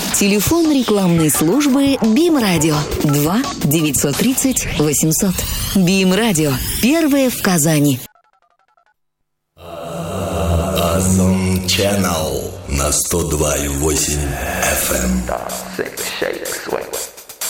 Телефон рекламной службы БИМ Радио 2 930 800. БИМ Радио. Первое в Казани. Awesome Channel на 102,8 FM.